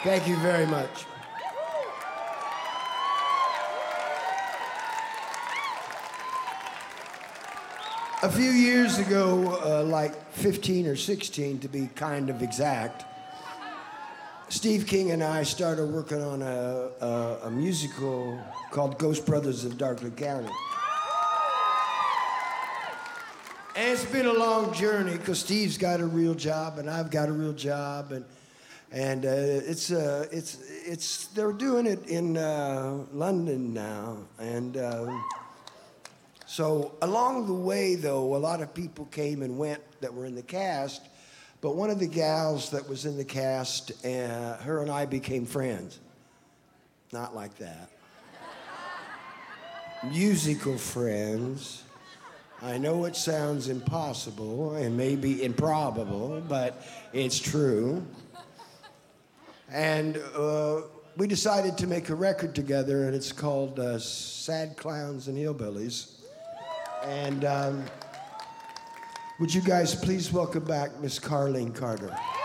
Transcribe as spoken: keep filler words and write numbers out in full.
Thank you very much. A few years ago, uh, like fifteen or sixteen to be kind of exact, Steve King and I started working on a, a, a musical called Ghost Brothers of Darkley County. And it's been a long journey because Steve's got a real job and I've got a real job, and and uh, it's uh, it's it's they're doing it in uh, London now, and uh, so along the way though, a lot of people came and went that were in the cast, but one of the gals that was in the cast, uh, her and I became friends. Not like that. Musical friends. I know it sounds impossible and maybe improbable, but it's true. And uh, we decided to make a record together, and it's called uh, Sad Clowns and Hillbillies. And um, would you guys please welcome back Miss Carlene Carter?